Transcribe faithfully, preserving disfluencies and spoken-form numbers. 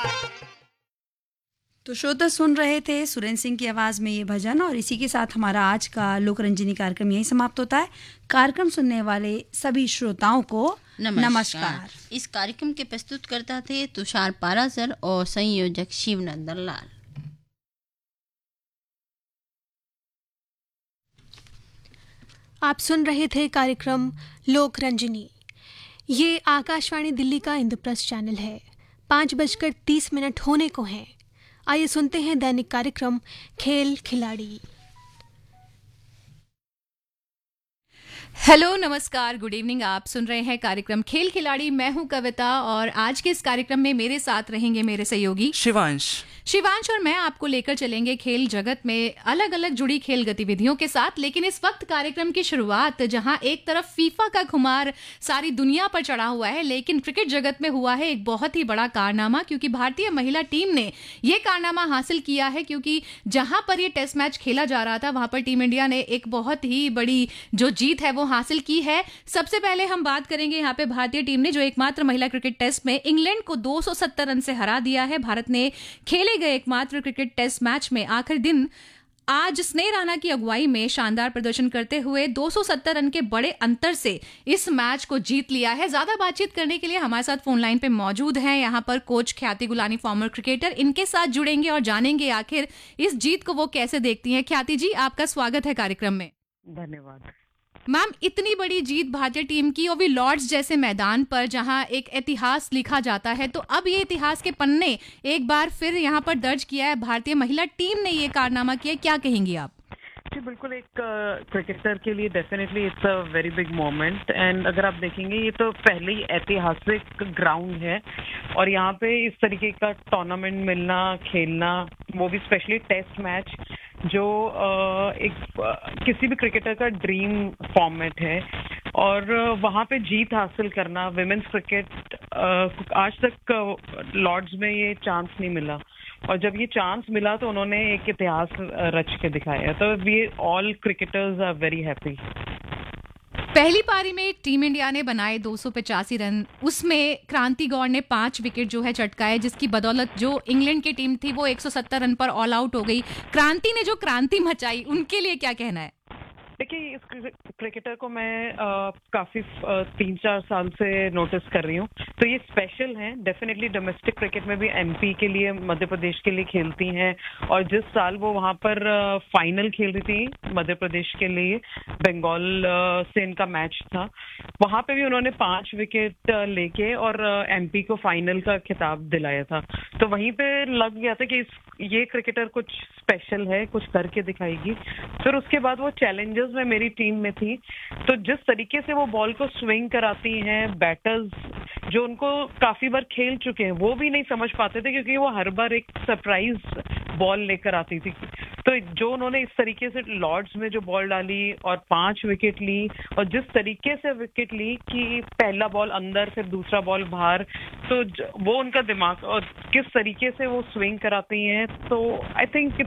तो श्रोता सुन रहे थे सुरेंद्र सिंह की आवाज़ में ये भजन, और इसी के साथ हमारा आज का लोकरंजनी कार्यक्रम यही समाप्त होता है। कार्यक्रम सुनने वाले सभी श्रोताओं को नमस्कार, नमस्कार। इस कार्यक्रम के प्रस्तुतकर्ता थे तुषार पारासर और संयोजक शिवनंदन लाल। आप सुन रहे थे कार्यक्रम लोक रंजनी। ये आकाशवाणी दिल्ली का इंद्रप्रस्थ चैनल है। पाँच बजकर तीस मिनट होने को हैं। आइए सुनते हैं दैनिक कार्यक्रम खेल खिलाड़ी। हेलो, नमस्कार, गुड इवनिंग। आप सुन रहे हैं कार्यक्रम खेल खिलाड़ी। मैं हूं कविता और आज के इस कार्यक्रम में मेरे साथ रहेंगे मेरे सहयोगी शिवांश शिवांश और मैं आपको लेकर चलेंगे खेल जगत में अलग अलग जुड़ी खेल गतिविधियों के साथ। लेकिन इस वक्त कार्यक्रम की शुरुआत जहां एक तरफ फीफा का खुमार सारी दुनिया पर चढ़ा हुआ है, लेकिन क्रिकेट जगत में हुआ है एक बहुत ही बड़ा कारनामा, क्योंकि भारतीय महिला टीम ने ये कारनामा हासिल किया है। क्योंकि जहां पर ये टेस्ट मैच खेला जा रहा था वहां पर टीम इंडिया ने एक बहुत ही बड़ी जो जीत है वो हासिल की है। सबसे पहले हम बात करेंगे यहाँ पे भारतीय टीम ने जो एकमात्र महिला क्रिकेट टेस्ट में इंग्लैंड को दो सौ सत्तर रन से हरा दिया है। भारत ने खेले गए एकमात्र क्रिकेट टेस्ट मैच में आखिरी दिन आज स्नेह राणा की अगुवाई में शानदार प्रदर्शन करते हुए दो सौ सत्तर रन के बड़े अंतर से इस मैच को जीत लिया है। ज्यादा बातचीत करने के लिए हमारे साथ फोन लाइन पे मौजूद हैं यहाँ पर कोच ख्याति गुलानी, फॉर्मर क्रिकेटर। इनके साथ जुड़ेंगे और जानेंगे आखिर इस जीत को वो कैसे देखती हैं। ख्याति जी, आपका स्वागत है कार्यक्रम में। धन्यवाद मैम। इतनी बड़ी जीत भारतीय टीम की, और भी लॉर्ड्स जैसे मैदान पर जहां एक इतिहास लिखा जाता है, तो अब ये इतिहास के पन्ने एक बार फिर यहां पर दर्ज किया है। भारतीय महिला टीम ने ये कारनामा किया, क्या कहेंगी आप? जी बिल्कुल, एक क्रिकेटर uh, के लिए definitely it's a very big moment. And अगर आप देखेंगे ये तो पहले ही ऐतिहासिक ग्राउंड है और यहाँ पे इस तरीके का टूर्नामेंट मिलना, खेलना, वो भी स्पेशली टेस्ट मैच जो uh, एक uh, किसी भी क्रिकेटर का ड्रीम फॉर्मेट है, और uh, वहाँ पे जीत हासिल करना विमेंस क्रिकेट uh, आज तक लॉर्ड्स uh, में ये चांस नहीं मिला, और जब ये चांस मिला तो उन्होंने एक इतिहास रच के दिखाया। तो we all cricketers are very happy. पहली पारी में टीम इंडिया ने बनाए दो सौ पचासी रन, उसमें क्रांति गौड़ ने पांच विकेट जो है चटकाए, जिसकी बदौलत जो इंग्लैंड की टीम थी वो एक सौ सत्तर रन पर ऑल आउट हो गई। क्रांति ने जो क्रांति मचाई, उनके लिए क्या कहना है? देखिए, इस क्रिकेटर को मैं आ, काफी आ, तीन चार साल से नोटिस कर रही हूँ, तो ये स्पेशल हैं। डेफिनेटली डोमेस्टिक क्रिकेट में भी एमपी के लिए, मध्य प्रदेश के लिए खेलती हैं, और जिस साल वो वहाँ पर आ, फाइनल खेल रही थी मध्य प्रदेश के लिए, बंगाल आ, से इनका मैच था, वहाँ पे भी उन्होंने पांच विकेट लेके और एमपी को फाइनल का खिताब दिलाया था। तो वहीं पे लग गया था कि इस ये क्रिकेटर कुछ स्पेशल है, कुछ करके दिखाएगी। फिर उसके बाद वो चैलेंजेस में मेरी टीम में थी, तो जिस तरीके से वो बॉल को स्विंग कराती हैं, बैटर्स जो उनको काफी बार खेल चुके हैं वो भी नहीं समझ पाते थे, क्योंकि वो हर बार एक सरप्राइज बॉल लेकर आती थी। तो जो उन्होंने इस तरीके से लॉर्ड्स में जो बॉल डाली और पांच विकेट ली, और जिस तरीके से विकेट ली कि पहला बॉल अंदर फिर दूसरा बॉल बाहर, तो वो उनका दिमाग और किस तरीके से वो स्विंग कराती हैं, तो आई थिंक